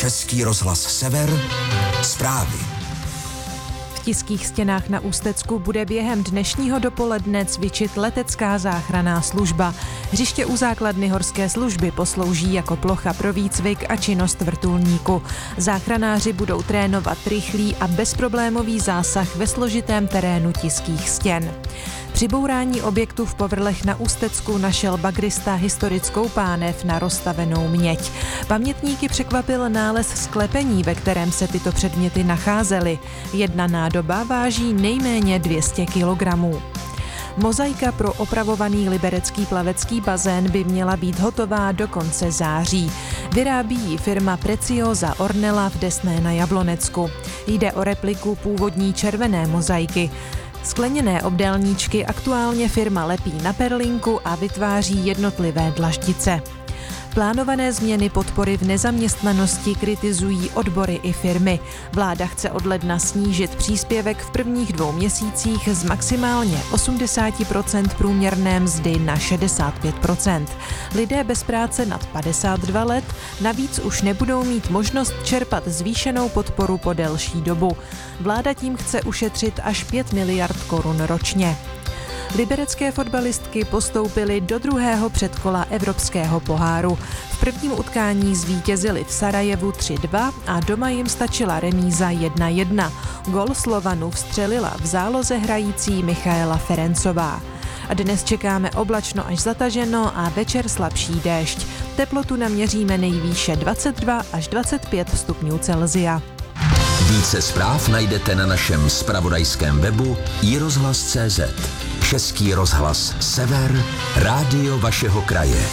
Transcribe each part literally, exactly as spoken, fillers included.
Český rozhlas Sever, zprávy. V Tiských stěnách na Ústecku bude během dnešního dopoledne cvičit letecká záchranná služba. Hřiště u základny horské služby poslouží jako plocha pro výcvik a činnost vrtulníku. Záchranáři budou trénovat rychlý a bezproblémový zásah ve složitém terénu Tiských stěn. Při bourání objektu v Povrlech na Ústecku našel bagrista historickou pánev na rozstavenou měď. Pamětníky překvapil nález sklepení, ve kterém se tyto předměty nacházely. Jedna nádoba váží nejméně dvě stě kilogramů. Mozaika pro opravovaný liberecký plavecký bazén by měla být hotová do konce září. Vyrábí ji firma Preciosa Ornella v Desné na Jablonecku. Jde o repliku původní červené mozaiky. Skleněné obdélníčky aktuálně firma lepí na perlinku a vytváří jednotlivé dlaždice. Plánované změny podpory v nezaměstnanosti kritizují odbory i firmy. Vláda chce od ledna snížit příspěvek v prvních dvou měsících z maximálně osmdesát procent průměrné mzdy na šedesát pět procent. Lidé bez práce nad padesát dva let navíc už nebudou mít možnost čerpat zvýšenou podporu po delší dobu. Vláda tím chce ušetřit až pět miliard korun ročně. Liberecké fotbalistky postoupily do druhého předkola Evropského poháru. V prvním utkání zvítězili v Sarajevu tři dva a doma jim stačila remíza jedna jedna. Gol Slovanu vstřelila v záloze hrající Michaela Ferencová. A dnes čekáme oblačno až zataženo a večer slabší déšť. Teplotu naměříme nejvýše dvacet dva až dvacet pět stupňů Celsia. Více zpráv najdete na našem zpravodajském webu i rozhlas tečka cé zet. Český rozhlas Sever, rádio vašeho kraje.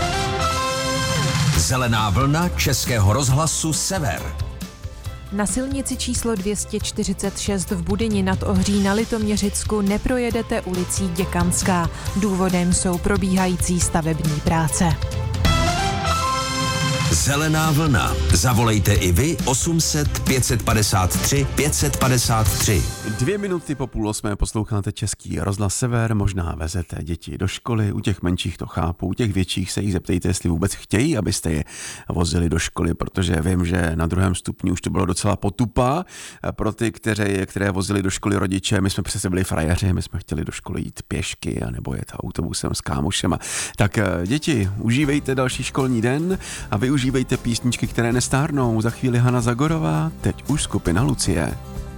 Zelená vlna Českého rozhlasu Sever. Na silnici číslo dvě stě čtyřicet šest v Budyni nad Ohří na Litoměřicku neprojedete ulicí Děkanská. Důvodem jsou probíhající stavební práce. Zelená vlna. Zavolejte i vy osm set pět padesát tři pět padesát tři. Dvě minuty po půl osmé posloucháte Český rozhlas Sever, možná vezete děti do školy, u těch menších to chápu, u těch větších se jich zeptejte, jestli vůbec chtějí, abyste je vozili do školy, protože vím, že na druhém stupni už to bylo docela potupa pro ty, které, které vozili do školy rodiče. My jsme přece byli frajeři, my jsme chtěli do školy jít pěšky a nebo jet autobusem s kámošema. Tak děti, užívejte další školní den a využívejte písničky, které nestárnou. Za chvíli Hana Zagorová, teď už skupina Lucie.